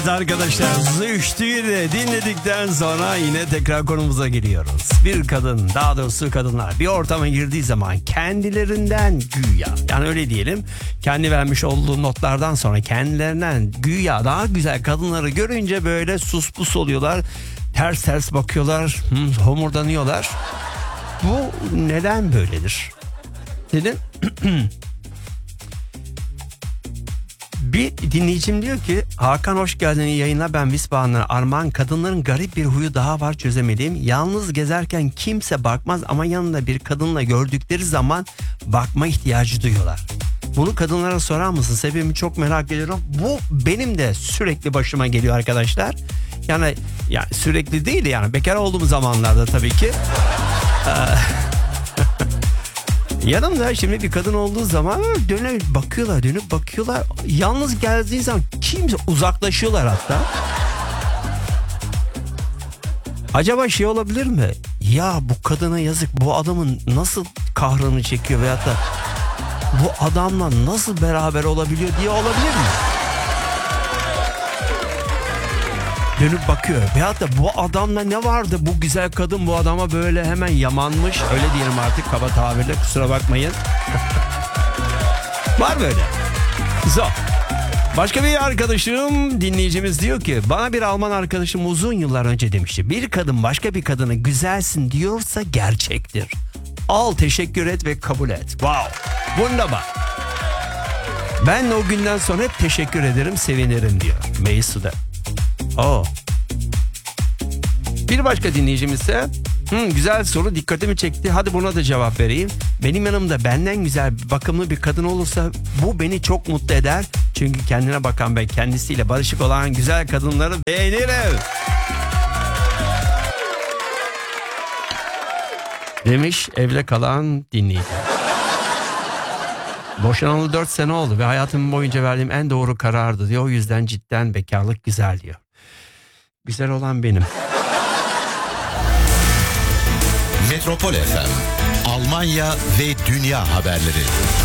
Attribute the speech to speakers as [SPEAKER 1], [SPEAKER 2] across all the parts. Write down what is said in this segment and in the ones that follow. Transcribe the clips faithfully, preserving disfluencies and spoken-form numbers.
[SPEAKER 1] Evet arkadaşlar, Züştü'yü de dinledikten sonra yine tekrar konumuza geliyoruz. Bir kadın, daha doğrusu kadınlar bir ortama girdiği zaman kendilerinden güya, yani öyle diyelim, kendi vermiş olduğu notlardan sonra kendilerinden güya daha güzel kadınları görünce böyle sus pus oluyorlar. Ters ters bakıyorlar, homurdanıyorlar. Bu neden böyledir? Dedim. Bir dinleyicim diyor ki, Hakan hoş geldin yayına, ben Visbahan'dan Armağan, kadınların garip bir huyu daha var çözemediğim. Yalnız gezerken kimse bakmaz ama yanında bir kadınla gördükleri zaman bakma ihtiyacı duyuyorlar. Bunu kadınlara sorar mısın? Sebebini çok merak ediyorum. Bu benim de sürekli başıma geliyor arkadaşlar. Yani, yani sürekli değil, yani bekar olduğum zamanlarda tabii ki. Yanımda şimdi bir kadın olduğu zaman dönüp bakıyorlar, dönüp bakıyorlar. Yalnız geldiği zaman kimse uzaklaşıyorlar hatta. Acaba şey olabilir mi? Ya bu kadına yazık, bu adamın nasıl kahrını çekiyor veyahut da bu adamla nasıl beraber olabiliyor diye olabilir mi? Dönüp bakıyor. Veyahut da bu adamla ne vardı? Bu güzel kadın bu adama böyle hemen yamanmış. Öyle diyelim artık, kaba tabirle, kusura bakmayın. Var böyle. So. Başka bir arkadaşım, dinleyicimiz diyor ki, bana bir Alman arkadaşım uzun yıllar önce demişti. Bir kadın başka bir kadına güzelsin diyorsa gerçektir. Al, teşekkür et ve kabul et. Wow. Wunderbar. Ben o günden sonra hep teşekkür ederim, sevinirim diyor. Meysu'da. Oh. Bir başka dinleyicimiz ise, Hı, güzel soru, dikkatimi çekti. Hadi buna da cevap vereyim. Benim yanımda benden güzel, bakımlı bir kadın olursa bu beni çok mutlu eder. Çünkü kendine bakan ve kendisiyle barışık olan güzel kadınları beğenirim. Demiş evde kalan dinleyici. Boşanalı dört sene oldu ve hayatım boyunca verdiğim en doğru karardı diyor. O yüzden cidden bekarlık güzel diyor. Güzel olan benim.
[SPEAKER 2] Metropol F M, Almanya ve dünya haberleri.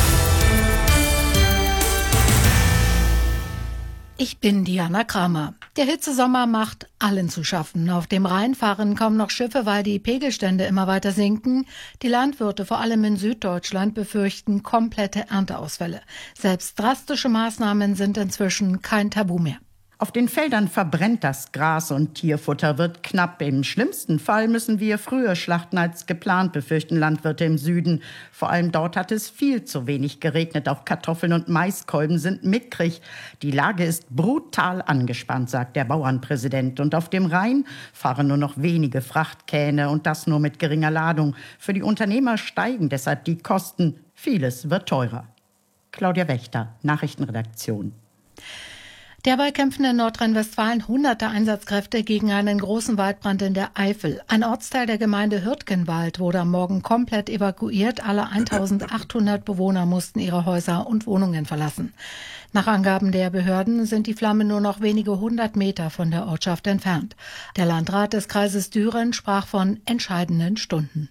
[SPEAKER 3] Ich bin Diana Kramer. Der Hitzesommer macht allen zu schaffen. Auf dem Rhein fahren kaum noch Schiffe, weil die Pegelstände immer weiter sinken. Die Landwirte, vor allem in Süddeutschland, befürchten komplette Ernteausfälle. Selbst drastische Maßnahmen sind inzwischen kein Tabu mehr.
[SPEAKER 4] Auf den Feldern verbrennt das Gras und Tierfutter wird knapp. Im schlimmsten Fall müssen wir früher schlachten als geplant, befürchten Landwirte im Süden. Vor allem dort hat es viel zu wenig geregnet. Auch Kartoffeln und Maiskolben sind mickrig. Die Lage ist brutal angespannt, sagt der Bauernpräsident. Und auf dem Rhein fahren nur noch wenige Frachtkähne und das nur mit geringer Ladung. Für die Unternehmer steigen deshalb die Kosten. Vieles wird teurer. Claudia Wächter, Nachrichtenredaktion.
[SPEAKER 3] Derweil kämpfen in Nordrhein-Westfalen hunderte Einsatzkräfte gegen einen großen Waldbrand in der Eifel. Ein Ortsteil der Gemeinde Hürtgenwald wurde am Morgen komplett evakuiert. Alle eintausendachthundert Bewohner mussten ihre Häuser und Wohnungen verlassen. Nach Angaben der Behörden sind die Flammen nur noch wenige hundert Meter von der Ortschaft entfernt. Der Landrat des Kreises Düren sprach von entscheidenden Stunden.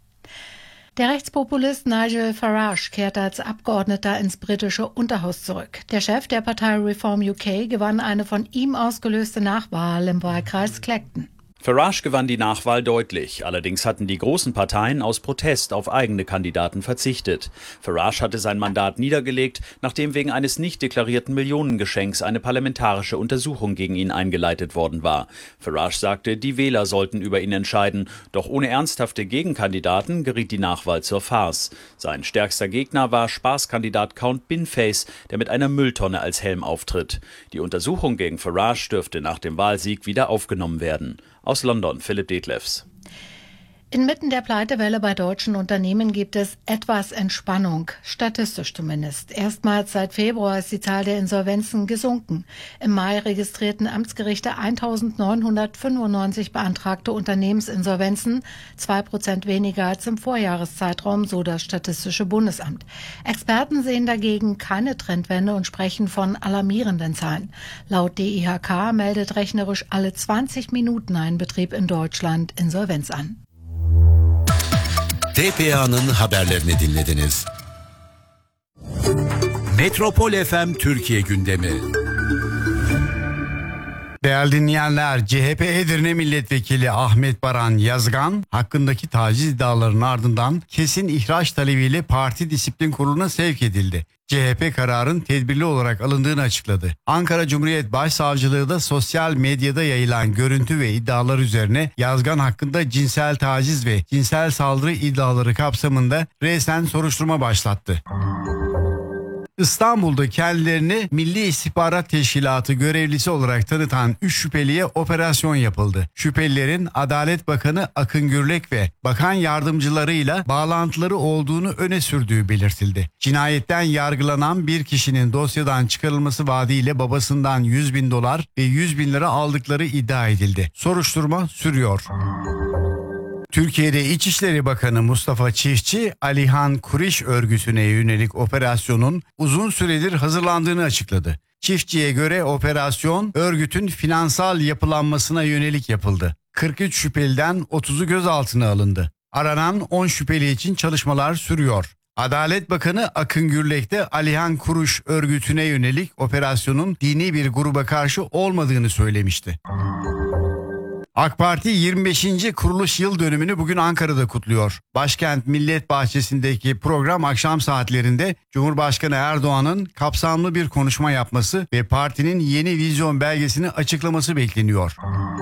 [SPEAKER 3] Der Rechtspopulist Nigel Farage kehrt als Abgeordneter ins britische Unterhaus zurück. Der Chef der Partei Reform U K gewann eine von ihm ausgelöste Nachwahl im Wahlkreis Clacton.
[SPEAKER 5] Farage gewann die Nachwahl deutlich. Allerdings hatten die großen Parteien aus Protest auf eigene Kandidaten verzichtet. Farage hatte sein Mandat niedergelegt, nachdem wegen eines nicht deklarierten Millionengeschenks eine parlamentarische Untersuchung gegen ihn eingeleitet worden war. Farage sagte, die Wähler sollten über ihn entscheiden. Doch ohne ernsthafte Gegenkandidaten geriet die Nachwahl zur Farce. Sein stärkster Gegner war Spaßkandidat Count Binface, der mit einer Mülltonne als Helm auftritt. Die Untersuchung gegen Farage dürfte nach dem Wahlsieg wieder aufgenommen werden. Aus London, Philipp Detlefs.
[SPEAKER 3] Inmitten der Pleitewelle bei deutschen Unternehmen gibt es etwas Entspannung, statistisch zumindest. Erstmals seit Februar ist die Zahl der Insolvenzen gesunken. Im Mai registrierten Amtsgerichte eintausendneunhundertfünfundneunzig beantragte Unternehmensinsolvenzen, zwei Prozent weniger als im Vorjahreszeitraum, so das Statistische Bundesamt. Experten sehen dagegen keine Trendwende und sprechen von alarmierenden Zahlen. Laut D I H K meldet rechnerisch alle zwanzig Minuten ein Betrieb in Deutschland Insolvenz an.
[SPEAKER 2] T P A'nın haberlerini dinlediniz. Metropol F M Türkiye gündemi.
[SPEAKER 6] Değerli dinleyenler, C H P Edirne Milletvekili Ahmet Baran Yazgan hakkındaki taciz iddialarının ardından kesin ihraç talebiyle Parti Disiplin Kurulu'na sevk edildi. C H P kararın tedbirli olarak alındığını açıkladı. Ankara Cumhuriyet Başsavcılığı da sosyal medyada yayılan görüntü ve iddialar üzerine Yazgan hakkında cinsel taciz ve cinsel saldırı iddiaları kapsamında resen soruşturma başlattı. İstanbul'da kendilerini Milli İstihbarat Teşkilatı görevlisi olarak tanıtan üç şüpheliye operasyon yapıldı. Şüphelilerin Adalet Bakanı Akın Gürlek ve bakan yardımcılarıyla bağlantıları olduğunu öne sürdüğü belirtildi. Cinayetten yargılanan bir kişinin dosyadan çıkarılması vaadiyle babasından yüz bin dolar ve yüz bin lira aldıkları iddia edildi. Soruşturma sürüyor. Türkiye'de İçişleri Bakanı Mustafa Çiftçi, Alihan Kuriş örgütüne yönelik operasyonun uzun süredir hazırlandığını açıkladı. Çiftçi'ye göre operasyon örgütün finansal yapılanmasına yönelik yapıldı. kırk üç şüpheliden otuzu gözaltına alındı. Aranan on şüpheli için çalışmalar sürüyor. Adalet Bakanı Akın Gürlek de Alihan Kuriş örgütüne yönelik operasyonun dini bir gruba karşı olmadığını söylemişti. AK Parti yirmi beşinci kuruluş yıl dönümünü bugün Ankara'da kutluyor. Başkent Millet Bahçesi'ndeki program akşam saatlerinde Cumhurbaşkanı Erdoğan'ın kapsamlı bir konuşma yapması ve partinin yeni vizyon belgesini açıklaması bekleniyor.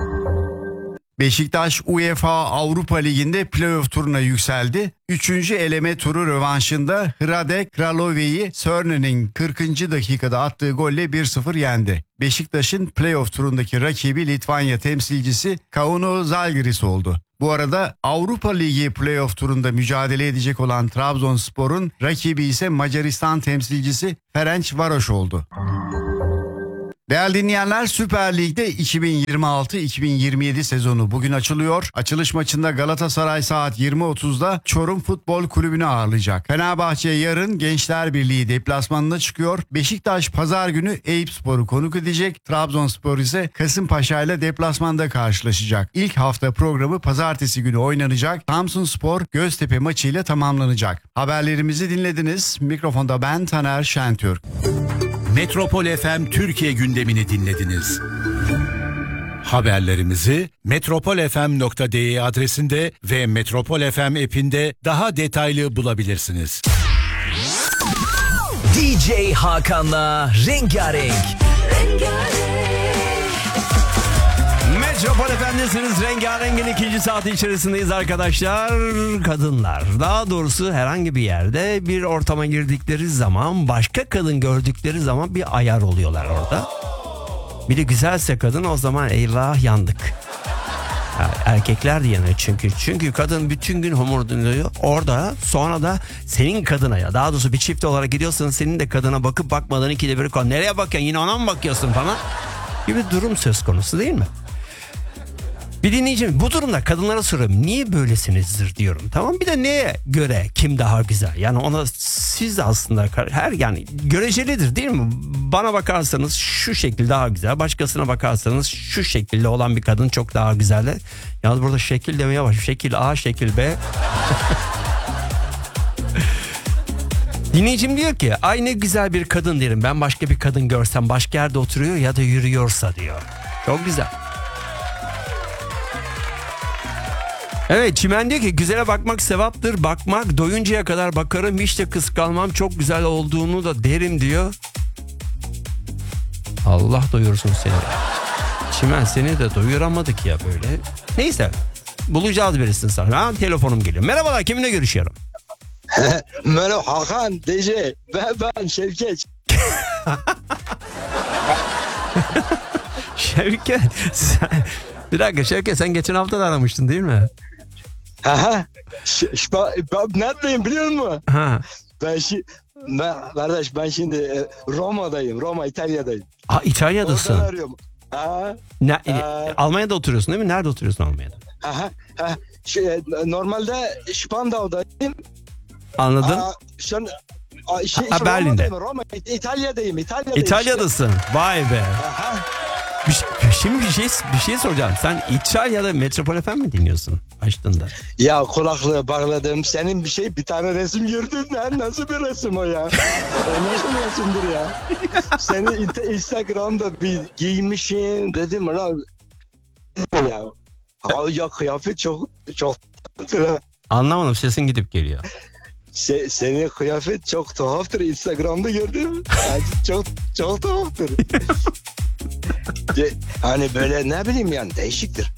[SPEAKER 6] Beşiktaş UEFA Avrupa Ligi'nde playoff turuna yükseldi. Üçüncü eleme turu rövanşında Hrade Kralove'yi Sörne'nin kırkıncı dakikada attığı golle bir sıfır yendi. Beşiktaş'ın playoff turundaki rakibi Litvanya temsilcisi Kauno Žalgiris oldu. Bu arada Avrupa Ligi playoff turunda mücadele edecek olan Trabzonspor'un rakibi ise Macaristan temsilcisi Ferencvaros oldu. Değerli dinleyenler, Süper Lig'de iki bin yirmi altı iki bin yirmi yedi sezonu bugün açılıyor. Açılış maçında Galatasaray saat yirmi otuzda Çorum Futbol Kulübü'nü ağırlayacak. Fenerbahçe yarın Gençler Birliği deplasmanına çıkıyor. Beşiktaş pazar günü Eyüpspor'u konuk edecek. Trabzonspor ise Kasımpaşa ile deplasmanda karşılaşacak. İlk hafta programı pazartesi günü oynanacak. Samsunspor Göztepe maçıyla tamamlanacak. Haberlerimizi dinlediniz. Mikrofonda ben Taner Şentürk.
[SPEAKER 2] Metropol F M Türkiye gündemini dinlediniz. Haberlerimizi metropol f m nokta d e adresinde ve Metropol F M app'inde daha detaylı bulabilirsiniz.
[SPEAKER 7] D J Hakan'la Rengarenk.
[SPEAKER 1] Metropol Efendisiniz, Rengarenk'in ikinci saati içerisindeyiz arkadaşlar. Kadınlar, daha doğrusu herhangi bir yerde bir ortama girdikleri zaman, başka kadın gördükleri zaman bir ayar oluyorlar orada. Bir de güzelse kadın, o zaman eyvah yandık. Yani erkekler de yanıyor çünkü. Çünkü kadın bütün gün homurdanıyor orada, sonra da senin kadına, ya daha doğrusu bir çift olarak gidiyorsan senin de kadına bakıp bakmadan ikide bir konu. Nereye bakıyorsun, yine ona mı bakıyorsun falan gibi durum söz konusu değil mi? Bir dinleyicim, bu durumda kadınlara soruyorum, niye böylesinizdir diyorum. Tamam, bir de neye göre kim daha güzel? Yani ona siz de aslında her, yani görecelidir değil mi? Bana bakarsanız şu şekilde daha güzel, başkasına bakarsanız şu şekilde olan bir kadın çok daha güzel. Yalnız burada şekil demeye başlıyor. Şekil A, şekil B. Dinleyicim diyor ki, ay ne güzel bir kadın derim. Ben başka bir kadın görsem, başka yerde oturuyor ya da yürüyorsa diyor. Çok güzel. Evet, Çimen diyor ki güzele bakmak sevaptır. Bakmak doyuncaya kadar bakarım, hiç de kıskanmam, çok güzel olduğunu da derim diyor. Allah doyursun seni. Çimen, seni de doyuramadık ya böyle. Neyse, bulacağız birisini sana. Ha, telefonum geliyor. Merhabalar, kiminle görüşüyorum?
[SPEAKER 8] Merhaba Hakan, D J, ben, ben Şevket.
[SPEAKER 1] Şevket, sen... Bir dakika Şevket, sen geçen hafta da aramıştın değil mi?
[SPEAKER 8] Aha, ben neredeyim biliyor musun?
[SPEAKER 1] Ha.
[SPEAKER 8] Ben şimdi, ben, kardeş ben şimdi Roma'dayım, Roma, İtalya'dayım.
[SPEAKER 1] Aa, İtalya'dasın.
[SPEAKER 8] Oradan arıyorum. Ha,
[SPEAKER 1] ne,
[SPEAKER 8] ha.
[SPEAKER 1] Almanya'da oturuyorsun değil mi? Nerede oturuyorsun Almanya'da?
[SPEAKER 8] Aha, ha. Şey, normalde Spandau'dayım.
[SPEAKER 1] Anladın?
[SPEAKER 8] Aa, şu an, şey,
[SPEAKER 1] ha, Berlin'de.
[SPEAKER 8] Roma, İtalya'dayım, İtalya'dayım.
[SPEAKER 1] İtalya'dasın. Işte. Vay be.
[SPEAKER 8] Aha.
[SPEAKER 1] Bir şey- şimdi bir şey bir şey soracağım. Sen İçal ya da Metropol F M mi dinliyorsun açtığında?
[SPEAKER 8] Ya kulaklığı bağladım. Senin bir şey bir tane resim gördüm ben. Nasıl bir resim o ya? O nasıl resimdir ya? Seni int- Instagram'da bir giymişsin dedim lan. Ya. Ha, ya kıyafet çok çok
[SPEAKER 1] Anlamadım, sesin gidip geliyor.
[SPEAKER 8] Se, senin kıyafet çok tuhaftır. Instagram'da gördüm. Yani çok çok tuhaftır. De, hani böyle ne bileyim yani değişiktir.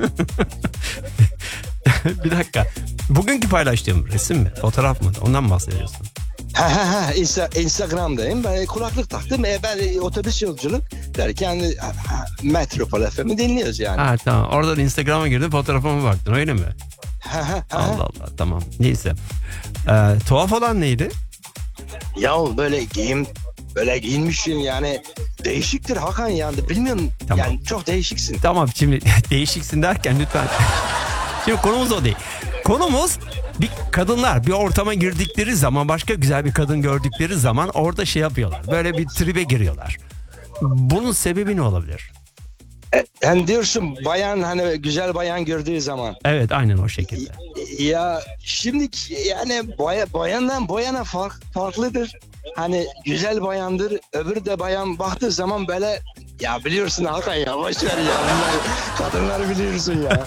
[SPEAKER 1] Bir dakika. Bugünkü paylaştığım resim mi? Fotoğraf mı? Ondan mı bahsediyorsun?
[SPEAKER 8] Ha ha ha Insta, Instagram'dayım. Ben kulaklık taktım. E, ben otobüs yolculuk derken ha, ha, Metropol F M'i dinliyoruz yani.
[SPEAKER 1] Ha tamam. Oradan Instagram'a girdin, fotoğrafıma baktın, öyle mi?
[SPEAKER 8] Ha, ha, ha.
[SPEAKER 1] Allah Allah, tamam. Neyse. Ee, tuhaf olan neydi?
[SPEAKER 8] Ya böyle giyim böyle giyinmişsin yani değişiktir Hakan yani bilmiyorum
[SPEAKER 1] Tamam.
[SPEAKER 8] yani çok değişiksin.
[SPEAKER 1] Tamam, şimdi değişiksin derken lütfen. Şimdi konumuz o değil. Konumuz bir kadınlar bir ortama girdikleri zaman, başka güzel bir kadın gördükleri zaman orada şey yapıyorlar. Böyle bir tribe giriyorlar. Bunun sebebi ne olabilir?
[SPEAKER 8] E, yani diyorsun bayan hani güzel bayan gördüğü zaman.
[SPEAKER 1] Evet, aynen o şekilde.
[SPEAKER 8] Ya şimdi yani boya, boyandan boyana fark, farklıdır. Hani güzel bayandır, öbürü de bayan baktığı zaman böyle ya biliyorsun Hakan ya boş ver ya bunlar kadınlar biliyorsun ya.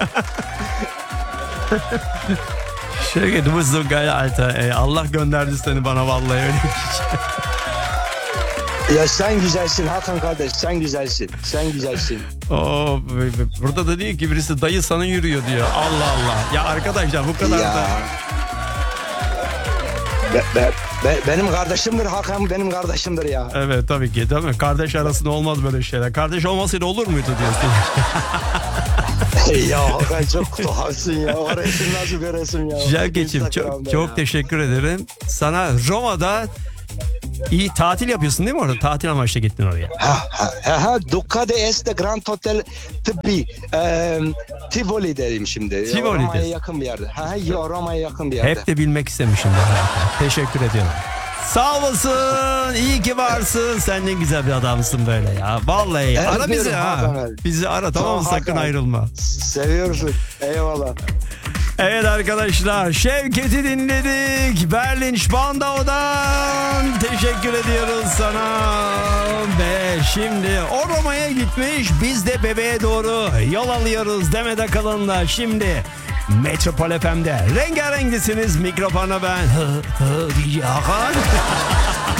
[SPEAKER 1] Şöyle du bist so geil Alter. Ey, Allah gönderdi seni bana vallahi, öyle bir şey.
[SPEAKER 8] Ya sen güzelsin Hakan kardeş, sen güzelsin, sen güzelsin.
[SPEAKER 1] Oo, burada da diyor ki birisi dayı sana yürüyor diyor. Allah Allah. Ya arkadaşlar bu kadar
[SPEAKER 8] Ya.
[SPEAKER 1] da.
[SPEAKER 8] Be, be, be, benim kardeşimdir Hakan, benim kardeşimdir ya.
[SPEAKER 1] Evet tabii ki, değil mi? Kardeş arasında olmaz böyle şeyler. Kardeş olmasaydı olur muydu diyorsun.
[SPEAKER 8] Ya Hakan çok tuhafsın ya. O resim nasıl bir resim ya?
[SPEAKER 1] Şevkeciğim çok,
[SPEAKER 8] Instagram'da
[SPEAKER 1] çok
[SPEAKER 8] ya.
[SPEAKER 1] teşekkür ederim. Sana Roma'da iyi tatil yapıyorsun değil mi orada? Tatil amaçlı gittin oraya.
[SPEAKER 8] Ha ha ha, ha. Duca de Este Grand Hotel Tıbbi e, Tivoli derim şimdi.
[SPEAKER 1] Tivoli
[SPEAKER 8] Roma'ya
[SPEAKER 1] de.
[SPEAKER 8] yakın bir yerde. Ha, yo, Roma'ya yakın bir yerde.
[SPEAKER 1] Hep de bilmek istemişim. Teşekkür ediyorum. Sağ olasın. İyi ki varsın. Sen ne güzel bir adamsın böyle ya. Vallahi
[SPEAKER 8] Evet,
[SPEAKER 1] ara bizi
[SPEAKER 8] diyorum
[SPEAKER 1] ha.
[SPEAKER 8] Hakan abi.
[SPEAKER 1] Bizi ara, tamam mı?
[SPEAKER 8] Tamam,
[SPEAKER 1] Sakın
[SPEAKER 8] Hakan.
[SPEAKER 1] ayrılma.
[SPEAKER 8] Seviyorsun. Eyvallah.
[SPEAKER 1] Evet arkadaşlar, Şevket'i dinledik. Berlin Spandau'dan teşekkür ediyoruz sana. Ve şimdi o Roma'ya gitmiş, biz de bebeğe doğru yol alıyoruz. Demede kalın da şimdi Metropol F M'de rengarenksiniz. Mikrofona ben Hı, hı, Hakan.